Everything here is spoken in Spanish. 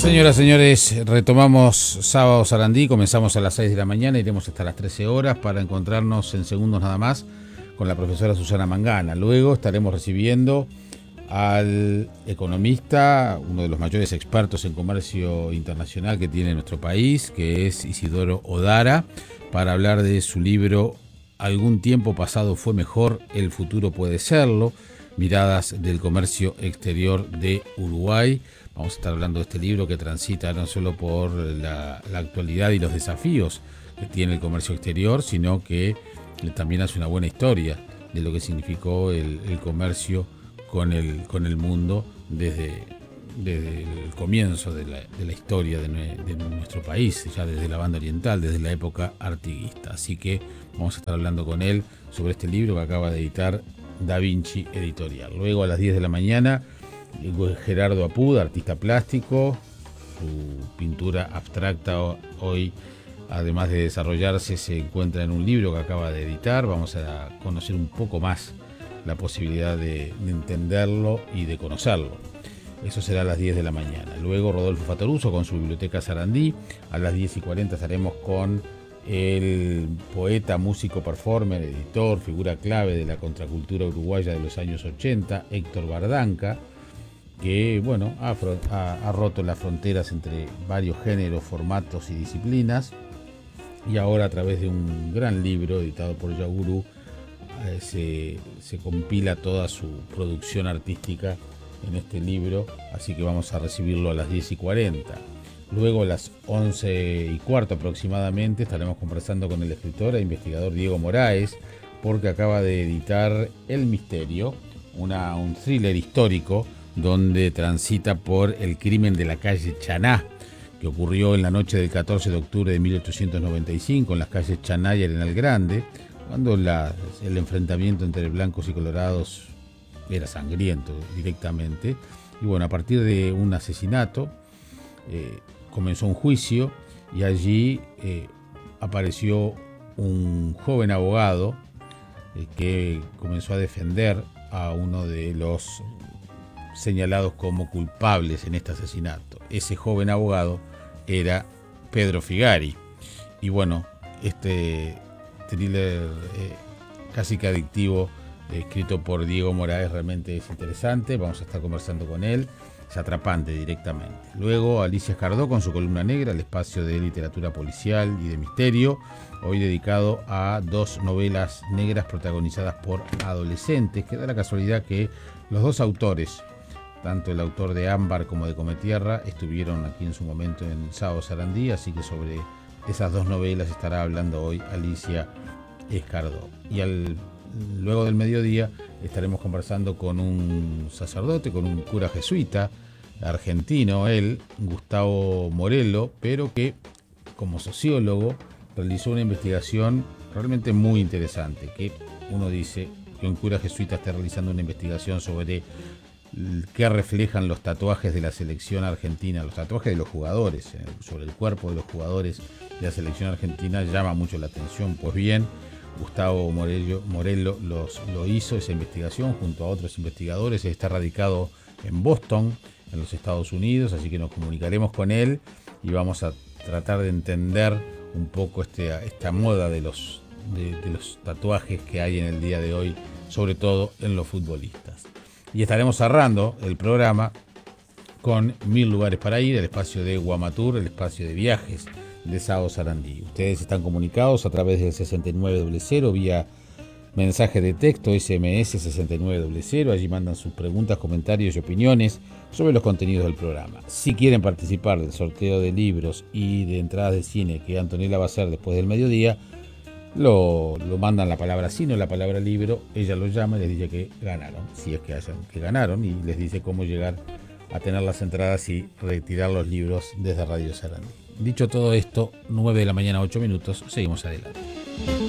Señoras, señores, retomamos Sábado Sarandí, comenzamos a las 6 de la mañana, iremos hasta las 13 horas para encontrarnos en segundos nada más con la profesora Susana Mangana. Luego estaremos recibiendo al economista, uno de los mayores expertos en comercio internacional que tiene nuestro país, que es Isidoro Odara, para hablar de su libro Algún tiempo pasado fue mejor, el futuro puede serlo, miradas del comercio exterior de Uruguay. Vamos a estar hablando de este libro que transita no solo por la actualidad y los desafíos que tiene el comercio exterior, sino que también hace una buena historia de lo que significó el comercio con el mundo desde el comienzo de la historia de nuestro país, ya desde la banda oriental, desde la época artiguista. Así que vamos a estar hablando con él sobre este libro que acaba de editar Da Vinci Editorial. Luego a las 10 de la mañana, Gerardo Apuda, artista plástico, su pintura abstracta hoy, además de desarrollarse, se encuentra en un libro que acaba de editar. Vamos a conocer un poco más la posibilidad de entenderlo y de conocerlo. Eso será a las 10 de la mañana. Luego Rodolfo Fattoruso con su biblioteca Sarandí. A las 10:40 estaremos con el poeta, músico, performer, editor, figura clave de la contracultura uruguaya de los años 80, Héctor Bardanca, que bueno, ha roto las fronteras entre varios géneros, formatos y disciplinas, y ahora a través de un gran libro editado por Yagurú se compila toda su producción artística en este libro, así que vamos a recibirlo a las 10:40. Luego a las 11:15 aproximadamente estaremos conversando con el escritor e investigador Diego Moraes, porque acaba de editar El Misterio, un thriller histórico donde transita por el crimen de la calle Chaná, que ocurrió en la noche del 14 de octubre de 1895 en las calles Chaná y Arenal Grande, cuando el enfrentamiento entre blancos y colorados era sangriento directamente. Y bueno, a partir de un asesinato comenzó un juicio y allí apareció un joven abogado que comenzó a defender a uno de los señalados como culpables en este asesinato. Ese joven abogado era Pedro Figari. Y bueno, este thriller casi que adictivo, escrito por Diego Moraes, realmente es interesante. Vamos a estar conversando con él. Es atrapante directamente. Luego Alicia Escardó con su columna negra, el espacio de literatura policial y de misterio, hoy dedicado a dos novelas negras protagonizadas por adolescentes, que da la casualidad que los dos autores, tanto el autor de Ámbar como de Cometierra, estuvieron aquí en su momento en Sábado Sarandí, así que sobre esas dos novelas estará hablando hoy Alicia Escardó. Y luego del mediodía estaremos conversando con un sacerdote, con un cura jesuita argentino, Gustavo Morello, pero que como sociólogo realizó una investigación realmente muy interesante, que uno dice que un cura jesuita esté realizando una investigación sobre qué reflejan los tatuajes de la selección argentina, los tatuajes de los jugadores, sobre el cuerpo de los jugadores de la selección argentina, llama mucho la atención. Pues bien, Gustavo Morello lo hizo, esa investigación, junto a otros investigadores. Está radicado en Boston, en los Estados Unidos, así que nos comunicaremos con él y vamos a tratar de entender un poco esta moda de los tatuajes que hay en el día de hoy, sobre todo en los futbolistas. Y estaremos cerrando el programa con 1000 lugares para ir, el espacio de Guamatur, el espacio de viajes de Sábado Sarandí. Ustedes están comunicados a través del 6900 vía mensaje de texto SMS 6900. Allí mandan sus preguntas, comentarios y opiniones sobre los contenidos del programa. Si quieren participar del sorteo de libros y de entradas de cine que Antonella va a hacer después del mediodía, lo mandan la palabra cine o la palabra libro. Ella los llama y les dice que ganaron, si es que ganaron, y les dice cómo llegar a tener las entradas y retirar los libros desde Radio Sarandí. Dicho todo esto, 9 de la mañana, 8 minutos, seguimos adelante.